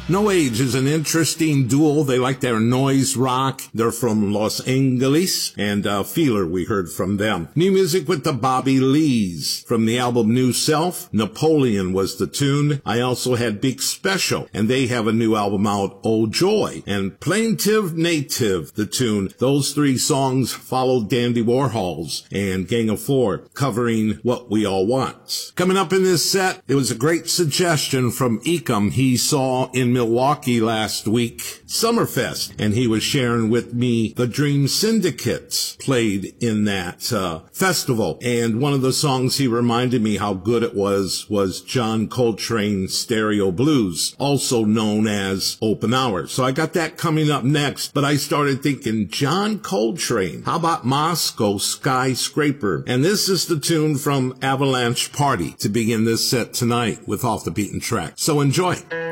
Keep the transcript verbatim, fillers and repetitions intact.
No Age is an interesting duo. They like their noise rock. They're from Los Angeles, and uh, Feeler, we heard from them. New music with the Bobby Lees. From the album New Self, Napoleon was the tune. I also had Big Special, and they have a new album out, Oh Joy, and Plaintive Native, the tune. Those three songs followed Dandy Warhols and Gang of Four, covering What We All Want. Coming up in this set, it was a great suggestion from Ecom. He saw in Milwaukee last week Summerfest, and he was sharing with me the Dream Syndicates played in that uh, festival. And one of the songs he reminded me how good it was was John Coltrane's Stereo Blues, also known as Open Hour. So I got that coming up next, but I started thinking, John Coltrane, how about Moscow Skyscraper? And this is the tune from Avalanche Party to begin this set tonight with Off the Beaten Track. So enjoy.